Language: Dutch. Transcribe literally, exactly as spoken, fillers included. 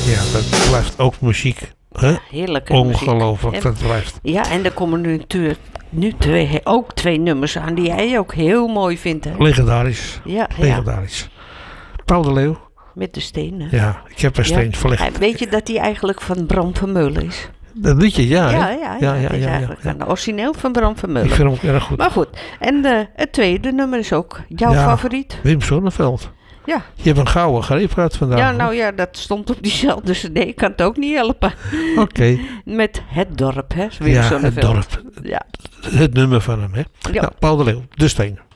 Ja, dat blijft ook muziek. Hè? Heerlijke Ongelooflijk, muziek. dat blijft. Ja, en er komen nu natuurlijk nu twee, ook twee nummers aan die jij ook heel mooi vindt. Hè? Legendarisch. Ja, ja, Legendarisch. Paul de Leeuw. met de stenen. Ja, ik heb een steen Ja. verlegd. En weet je dat die eigenlijk van Bram Vermeulen is? Dat liedje, ja. Ja, hè? ja, ja. ja, ja, het is ja, eigenlijk ja. een origineel van Bram Ik Vermeulen. vind hem ook erg goed. Maar goed, en uh, het tweede nummer is ook jouw Ja. favoriet. Wim Sonneveld. Ja. Je hebt een gouden greep gehad vandaag. Ja, nou ja, dat stond op diezelfde cd. Ik kan het ook niet helpen. Oké. Okay. Met Het Dorp, hè? Wim Ja, het Sonneveld. dorp. Ja. Het nummer van hem, hè. Ja. Nou, Paul de Leeuw, De Steen.